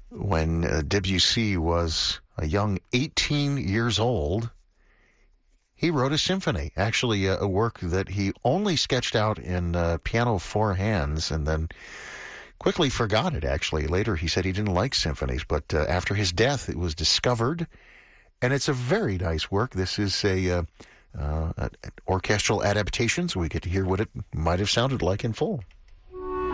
when Debussy was a young 18 years old, he wrote a symphony, actually a work that he only sketched out in piano four hands and then quickly forgot it, actually. Later he said he didn't like symphonies, but after his death it was discovered, and it's a very nice work. This is an orchestral adaptation, so we get to hear what it might have sounded like in full.